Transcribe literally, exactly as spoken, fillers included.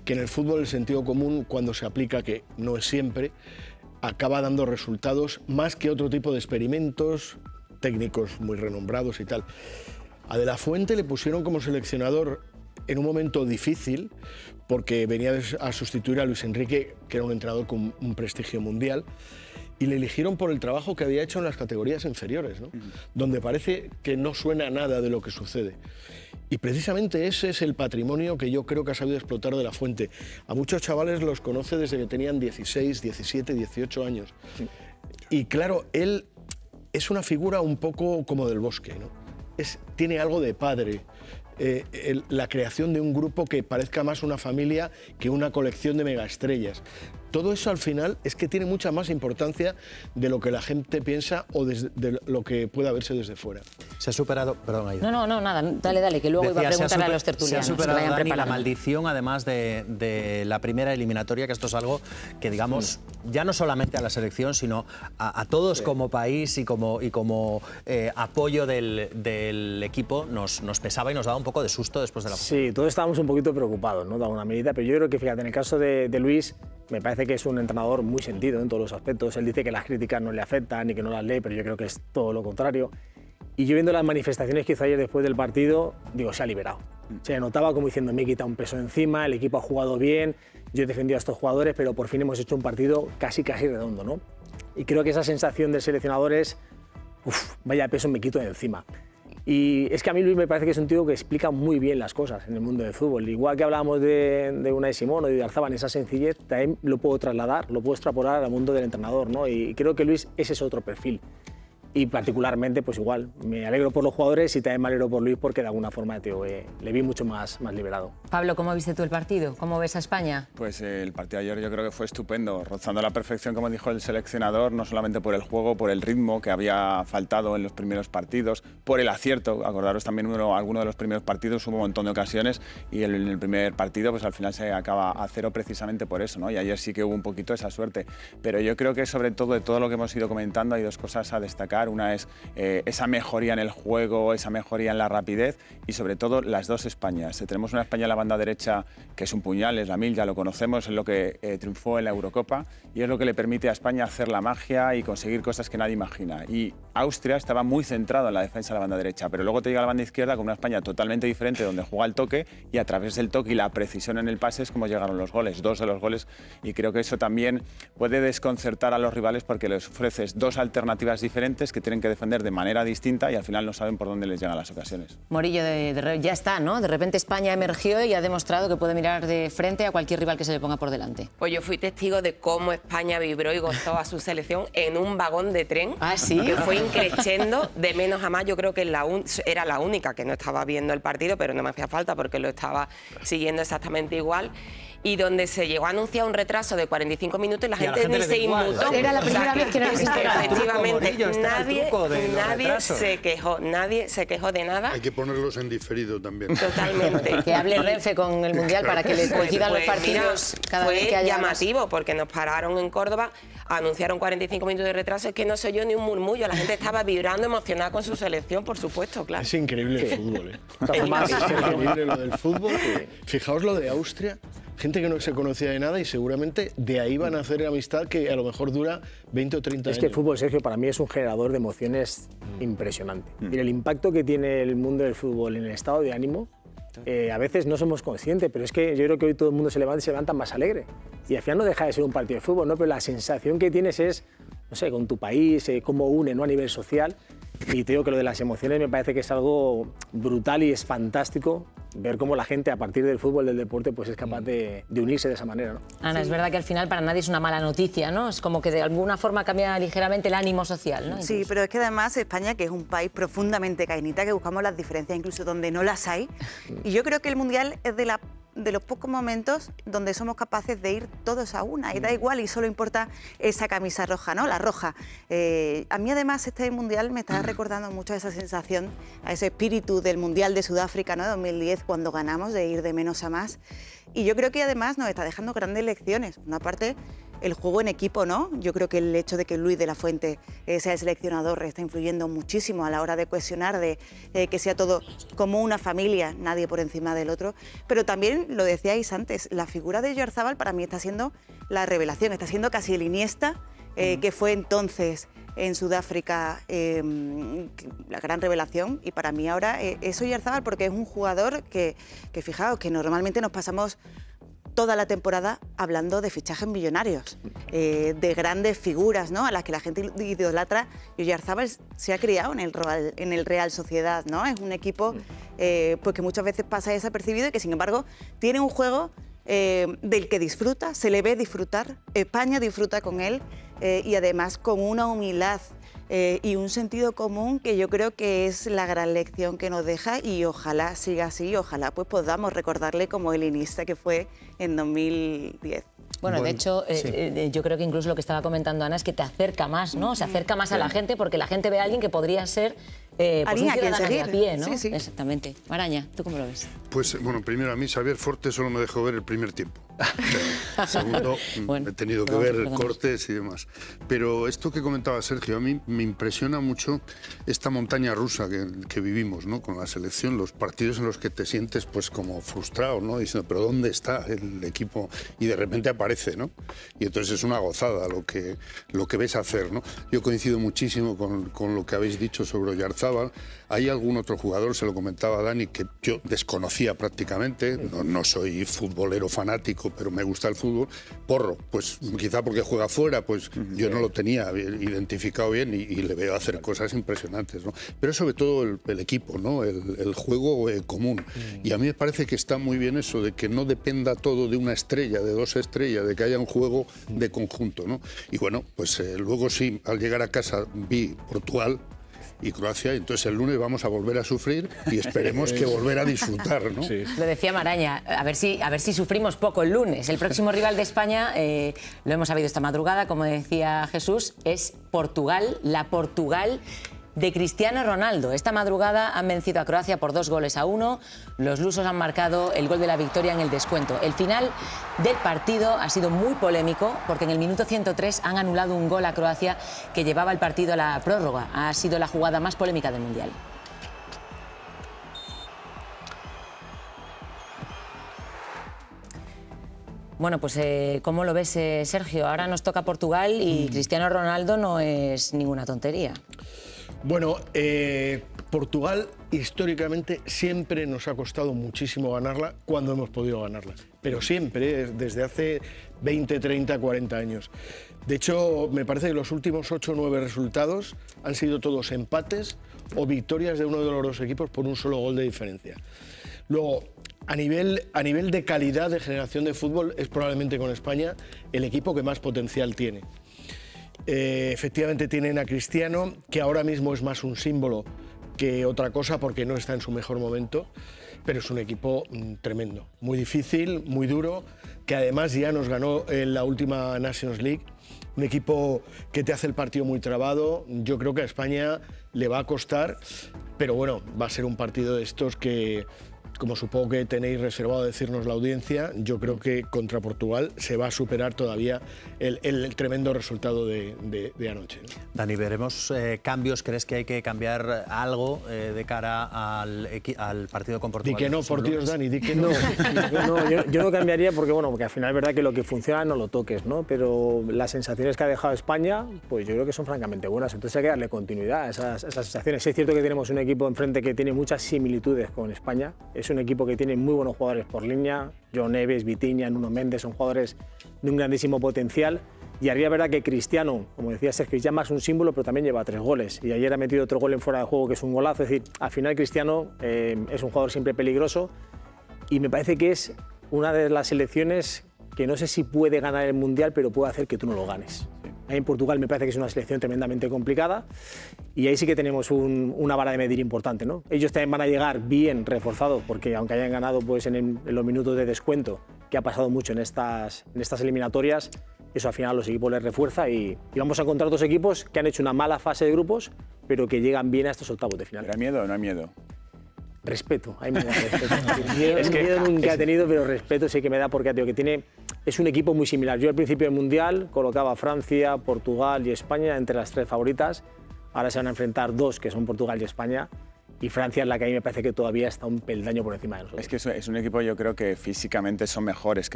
que en el fútbol el sentido común, cuando se aplica, que no es siempre, acaba dando resultados más que otro tipo de experimentos técnicos muy renombrados y tal. A De la Fuente le pusieron como seleccionador en un momento difícil, porque venía a sustituir a Luis Enrique, que era un entrenador con un prestigio mundial, y le eligieron por el trabajo que había hecho en las categorías inferiores, ¿no? Uh-huh. Donde parece que no suena nada de lo que sucede. Y precisamente ese es el patrimonio que yo creo que ha sabido explotar De la Fuente. A muchos chavales los conoce desde que tenían dieciséis, diecisiete, dieciocho años. Sí. Y claro, él es una figura un poco como del Bosque, ¿no? Es, tiene algo de padre. Eh, el, la creación de un grupo que parezca más una familia que una colección de megaestrellas. Todo eso al final es que tiene mucha más importancia de lo que la gente piensa o desde, de lo que pueda verse desde fuera. Se ha superado... Perdón, Aida. No, no, no, nada, dale, dale, que luego Decía, iba a preguntarle super, a los tertulianos. Se ha superado, que Dani, la maldición, además de, de la primera eliminatoria, que esto es algo que, digamos, sí. ya no solamente a la selección, sino a, a todos sí. como país y como, y como eh, apoyo del, del equipo, nos, nos pesaba y nos daba un poco de susto después de la... Sí, todos estábamos un poquito preocupados, ¿no? De alguna medida, pero yo creo que, fíjate, en el caso de, de Luis, me parece que es un entrenador muy sentido en todos los aspectos. Él dice que las críticas no le afectan y que no las lee, pero yo creo que es todo lo contrario. Y yo viendo las manifestaciones que hizo ayer después del partido, digo, se ha liberado. Se notaba como diciendo, me he quitado un peso encima, el equipo ha jugado bien, yo he defendido a estos jugadores, pero por fin hemos hecho un partido casi, casi redondo, ¿no? Y creo que esa sensación del seleccionador es, uff, vaya peso me quito de encima. Y es que a mí Luis me parece que es un tío que explica muy bien las cosas en el mundo del fútbol. Igual que hablábamos de, de Unai Simón o de Oyarzabal, esa sencillez también lo puedo trasladar, lo puedo extrapolar al mundo del entrenador, ¿no? Y creo que Luis ese es otro perfil. Y particularmente, pues igual, me alegro por los jugadores y también me alegro por Luis porque de alguna forma tío, eh, le vi mucho más, más liberado. Pablo, ¿cómo viste tú el partido? ¿Cómo ves a España? Pues eh, el partido de ayer yo creo que fue estupendo, rozando a la perfección, como dijo el seleccionador, no solamente por el juego, por el ritmo que había faltado en los primeros partidos, por el acierto. Acordaros también, uno, alguno de los primeros partidos hubo un montón de ocasiones y el, en el primer partido pues al final se acaba a cero precisamente por eso, ¿no? Y ayer sí que hubo un poquito esa suerte. Pero yo creo que sobre todo de todo lo que hemos ido comentando hay dos cosas a destacar. Una es eh, esa mejoría en el juego, esa mejoría en la rapidez y sobre todo las dos Españas. Eh, tenemos una España en la banda derecha que es un puñal, es la mil, ya lo conocemos, es lo que eh, triunfó en la Eurocopa y es lo que le permite a España hacer la magia y conseguir cosas que nadie imagina. Y Austria estaba muy centrado en la defensa de la banda derecha, pero luego te llega a la banda izquierda con una España totalmente diferente donde juega el toque y a través del toque y la precisión en el pase es como llegaron los goles, dos de los goles, y creo que eso también puede desconcertar a los rivales porque les ofreces dos alternativas diferentes que tienen que defender de manera distinta y al final no saben por dónde les llegan las ocasiones. Morillo, de, de, ya está, ¿no? De repente España emergió y ha demostrado que puede mirar de frente a cualquier rival que se le ponga por delante. Pues yo fui testigo de cómo España vibró y gozó a su selección en un vagón de tren. ¿Ah, sí? Que fue increciendo de menos a más. Yo creo que la un, era la única que no estaba viendo el partido, pero no me hacía falta porque lo estaba siguiendo exactamente igual. Y donde se llegó a anunciar un retraso de cuarenta y cinco minutos y la, y gente, la gente ni se inmutó. Era la primera o sea, vez que no les importaba. Efectivamente, Morillo, nadie, nadie se quejó, nadie se quejó de nada. Hay que ponerlos en diferido también. Totalmente. Que hable Renfe con el Mundial para que le coincidan pues, los partidos mira, cada fue vez que haya llamativo más. Porque nos pararon en Córdoba, anunciaron cuarenta y cinco minutos de retraso, es que no se oyó ni un murmullo, la gente estaba vibrando, emocionada con su selección, por supuesto, claro. Es increíble el fútbol, ¿eh? Es increíble lo del fútbol. Fijaos lo de Austria. Gente que no se conocía de nada y seguramente de ahí van a hacer amistad que a lo mejor dura veinte o treinta años. Es que el fútbol, Sergio, para mí es un generador de emociones mm. impresionante. Mm. Y el impacto que tiene el mundo del fútbol en el estado de ánimo, eh, a veces no somos conscientes, pero es que yo creo que hoy todo el mundo se levanta y se levanta más alegre. Y al final no deja de ser un partido de fútbol, ¿no? Pero la sensación que tienes es, no sé, con tu país, eh, cómo une, ¿no? A nivel social. Y te digo que lo de las emociones me parece que es algo brutal y es fantástico ver cómo la gente a partir del fútbol, del deporte, pues es capaz de, de unirse de esa manera, ¿no? Ana, sí. Es verdad que al final para nadie es una mala noticia, ¿no? Es como que de alguna forma cambia ligeramente el ánimo social, ¿no? Sí, pero es que además España, que es un país profundamente cainita, que buscamos las diferencias incluso donde no las hay, y yo creo que el Mundial es de la de los pocos momentos donde somos capaces de ir todos a una y da igual y solo importa esa camisa roja, ¿no? La roja. Eh, a mí además este Mundial me está recordando mucho a esa sensación, a ese espíritu del Mundial de Sudáfrica, ¿no? dos mil diez, cuando ganamos, de ir de menos a más. Y yo creo que además nos está dejando grandes lecciones. Una parte, el juego en equipo, ¿no? Yo creo que el hecho de que Luis de la Fuente eh, sea el seleccionador está influyendo muchísimo a la hora de cohesionar, de eh, que sea todo como una familia, nadie por encima del otro. Pero también, lo decíais antes, la figura de Oyarzábal para mí está siendo la revelación, está siendo casi el Iniesta, eh, que fue entonces en Sudáfrica eh, la gran revelación, y para mí ahora eh, es Oyarzábal porque es un jugador que, que fijaos, que normalmente nos pasamos toda la temporada hablando de fichajes millonarios, eh, de grandes figuras, ¿no?, a las que la gente idolatra. Y Oyarzábal se ha criado en el Real, en el Real Sociedad, ¿no? Es un equipo eh, pues que muchas veces pasa desapercibido y que, sin embargo, tiene un juego eh, del que disfruta, se le ve disfrutar, España disfruta con él eh, y además con una humildad Eh, y un sentido común que yo creo que es la gran lección que nos deja, y ojalá siga así, ojalá pues podamos recordarle como el Iniesta que fue en dos mil diez. Bueno, Bueno, de hecho, eh, sí. eh, yo creo que incluso lo que estaba comentando Ana es que te acerca más, ¿no? Se acerca más a la gente porque la gente ve a alguien que podría ser eh, pues un Alguien a quien ciudadano de a seguir. pie, ¿no? Sí, sí. Exactamente. Maraña, ¿tú cómo lo ves? Pues bueno, primero a mí Xavier Forte solo me dejó ver el primer tiempo. O sea, segundo, Bueno, he tenido que perdón, ver perdón. cortes y demás. Pero esto que comentaba Sergio, a mí me impresiona mucho esta montaña rusa que, que vivimos, ¿no?, con la selección, los partidos en los que te sientes pues como frustrado, ¿no?, diciendo, pero ¿dónde está el equipo? Y de repente aparece, ¿no? Y entonces es una gozada lo que, lo que ves hacer, ¿no? Yo coincido muchísimo con, con lo que habéis dicho sobre Oyarzábal. Hay algún otro jugador, se lo comentaba Dani, que yo desconocía prácticamente, no, no soy futbolero fanático, pero me gusta el fútbol. Porro, pues quizá porque juega fuera, pues yo no lo tenía identificado bien y, y le veo hacer cosas impresionantes, ¿no? Pero sobre todo el, el equipo, ¿no?, el, el juego eh, común. Y a mí me parece que está muy bien eso de que no dependa todo de una estrella, de dos estrellas, de que haya un juego de conjunto, ¿no? Y bueno, pues eh, luego sí, al llegar a casa vi Portugal y Croacia, y entonces el lunes vamos a volver a sufrir y esperemos que volver a disfrutar, ¿no? Sí. Lo decía Maraña, a ver si, a ver si sufrimos poco el lunes. El próximo rival de España, eh, lo hemos sabido esta madrugada, como decía Jesús, es Portugal, la Portugal de Cristiano Ronaldo. Esta madrugada han vencido a Croacia por dos goles a uno. Los lusos han marcado el gol de la victoria en el descuento. El final del partido ha sido muy polémico porque en el minuto ciento tres han anulado un gol a Croacia que llevaba el partido a la prórroga. Ha sido la jugada más polémica del Mundial. Bueno, pues eh, ¿cómo lo ves, eh, Sergio? Ahora nos toca Portugal y Cristiano Ronaldo no es ninguna tontería. Bueno, eh, Portugal históricamente siempre nos ha costado muchísimo ganarla cuando hemos podido ganarla, pero siempre, desde hace veinte, treinta, cuarenta años. De hecho, me parece que los últimos ocho o nueve resultados han sido todos empates o victorias de uno de los dos equipos por un solo gol de diferencia. Luego, a nivel, a nivel de calidad de generación de fútbol, es probablemente con España el equipo que más potencial tiene. Eh, efectivamente tienen a Cristiano, que ahora mismo es más un símbolo que otra cosa porque no está en su mejor momento, pero es un equipo mm, tremendo, muy difícil, muy duro, que además ya nos ganó en la última Nations League, un equipo que te hace el partido muy trabado. Yo creo que a España le va a costar, pero bueno, va a ser un partido de estos que, como supongo que tenéis reservado decirnos la audiencia, yo creo que contra Portugal se va a superar todavía el, el, el tremendo resultado de, de, de anoche, ¿no? Dani, ¿veremos eh, cambios? ¿Crees que hay que cambiar algo eh, de cara al, al partido con Portugal? Di que no, por Dios, Dani, di que no. No, no, yo, yo no cambiaría porque, bueno, porque al final es verdad que lo que funciona no lo toques, ¿no? Pero las sensaciones que ha dejado España, pues yo creo que son francamente buenas. Entonces hay que darle continuidad a esas, a esas sensaciones. Es cierto que tenemos un equipo enfrente que tiene muchas similitudes con España. Es un equipo que tiene muy buenos jugadores por línea. John Neves, Vitinha, Nuno Méndez son jugadores de un grandísimo potencial. Y arriba es verdad que Cristiano, como decía Sergio, ya más un símbolo, pero también lleva tres goles. Y ayer ha metido otro gol en fuera de juego, que es un golazo. Es decir, al final Cristiano eh, es un jugador siempre peligroso. Y me parece que es una de las selecciones que no sé si puede ganar el Mundial, pero puede hacer que tú no lo ganes. Ahí en Portugal me parece que es una selección tremendamente complicada y ahí sí que tenemos un, una vara de medir importante, ¿no? Ellos también van a llegar bien reforzados porque aunque hayan ganado pues, en, el, en los minutos de descuento, que ha pasado mucho en estas, en estas eliminatorias, eso al final a los equipos les refuerza y, y vamos a encontrar dos equipos que han hecho una mala fase de grupos, pero que llegan bien a estos octavos de final. ¿Hay miedo o no hay miedo? respeto, hay miedo, respeto. Miedo, es que, miedo nunca he tenido, pero respeto sí que me da porque digo, que tiene, es un equipo muy similar. Yo al principio del Mundial colocaba a Francia, Portugal y España entre las tres favoritas. Ahora se van a enfrentar dos, que son Portugal y España. Y Francia es la que a mí me parece que todavía está un peldaño por encima de nosotros. Es que es un equipo, yo creo que físicamente son mejores que